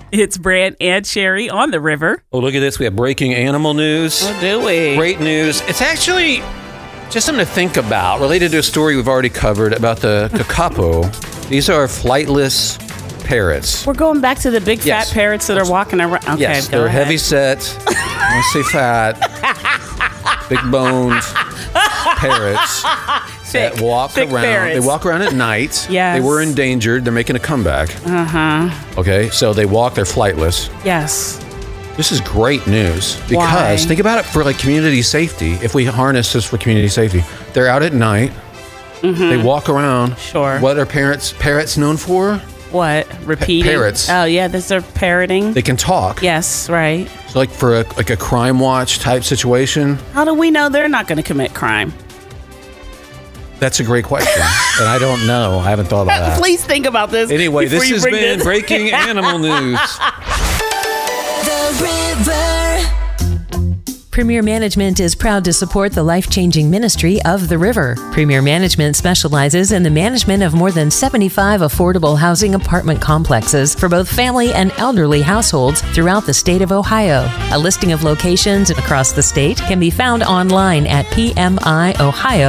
It's Brant and Sherry on the river. Oh, look at this. We have breaking animal news. Oh, do we? Great news. It's actually just something to think about, related to a story we've already covered about the kakapo. These are flightless parrots. We're going back to the big fat parrots that are walking around. Okay, yes, go they're ahead. heavy set. I want to say fat. Big boned parrots. That walk around. Parrots. They walk around at night. Yes. They were endangered. They're making a comeback. Okay, so they walk. They're flightless. Yes. This is great news because Why? think about it for like community safety. If we harness this for community safety, they're out at night. They walk around. Sure. What are parrots known for? What? Repeating? Parrots. Oh, yeah, this are parroting. They can talk. Yes, right. So like for a crime watch type situation. How do we know they're not going to commit crime? That's a great question, and I don't know. I haven't thought about that. Please think about this. Anyway, before this you has bring been this. breaking animal news. The River. Premier Management is proud to support the life-changing ministry of The River. Premier Management specializes in the management of more than 75 affordable housing apartment complexes for both family and elderly households throughout the state of Ohio. A listing of locations across the state can be found online at pmiohio.com.